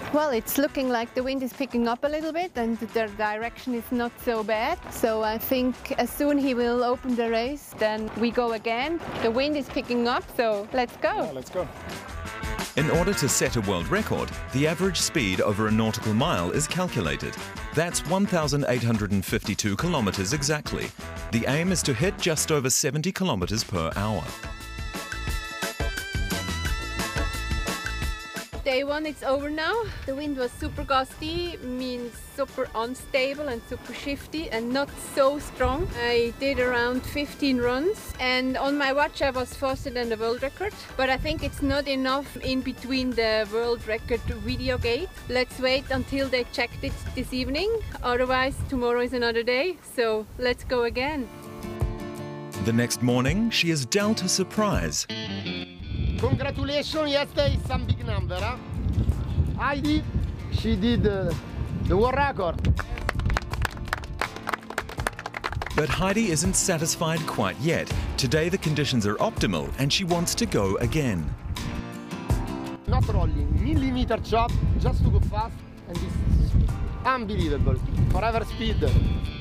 Well, it's looking like the wind is picking up a little bit and the direction is not so bad. So I think as soon he will open the race, then we go again. The wind is picking up, so let's go. Yeah, let's go. In order to set a world record, the average speed over a nautical mile is calculated. That's 1,852 kilometers exactly. The aim is to hit just over 70 kilometers per hour. Day one, it's over now. The wind was super gusty, means super unstable and super shifty and not so strong. I did around 15 runs and on my watch I was faster than the world record, but I think it's not enough in between the world record video gate. Let's wait until they checked it this evening, otherwise tomorrow is another day, so let's go again. The next morning, she is dealt a surprise. Congratulations, yesterday is some big number, huh? Heidi, she did the world record. But Heidi isn't satisfied quite yet. Today the conditions are optimal and she wants to go again. Not rolling, millimeter chop, just to go fast, and this is unbelievable. Forever speed.